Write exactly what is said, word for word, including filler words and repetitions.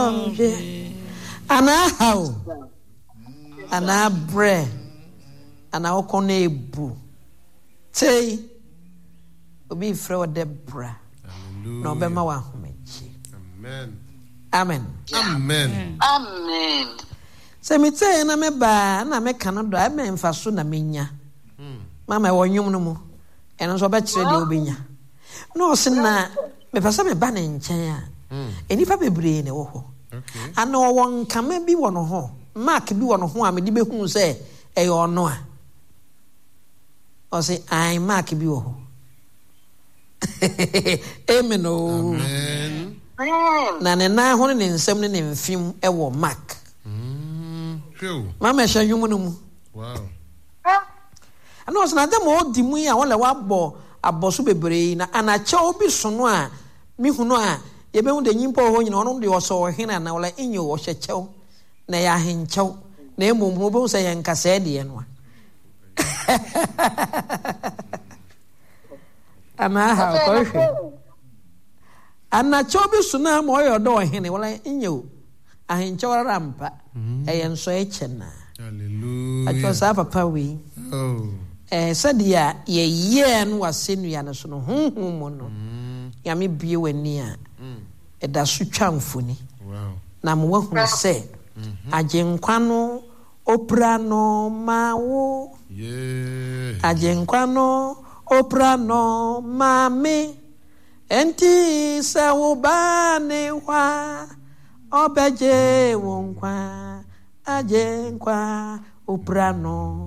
ana how ana bre ana okona ebu tei obi frɛ wo Debra na obema wa homechi. Amen. Amen. Amen. Amen. Se mi tei na me ba na me ka no do a me mfa so na menya. Mama wo nwum no mu eno so be kire de obenya. No se na me pasa me ba ne nkyɛn a. Enipa bebree ne wo ho. Okay. Ana wo nkama bi wo no ho. Mark bi wo no ho a me di be hu se e yo no a. O se ai mark bi wo ho. Amen. Amen. Na ne na ho ne nsɛm ne ne mfim e wo mark. Mm. True. Mama hwɛ nwum no mu. Wow. Ana o se na dem o di mu ya wo le wa bɔ abɔso bebree na anakyɛ obi so no a mi hu no a ye be hu de nyimpa ho nyina ono de oso hena na wala inyo wo hyekyɛw na ya henkyɛw na emom ho be hu sɛ yɛ nkasa de no a ana ha ko hwɛ anakyɛ obi so na ma oyɛ do hene wala inyo ahenkyɛw rampa ɛyɛ nso ɛkyɛ na Hallelujah. atwa sa papa we Oh. eh sadia ye ye no wasenua no so no honhom mo no ya me bie wani a eda so twamfoni Wow. na mo wahu se agenkwa no opra no mawo Yeah. agenkwa no opra no mame enti se wo ba ne hwa obeje wo nkwa agenkwa opra no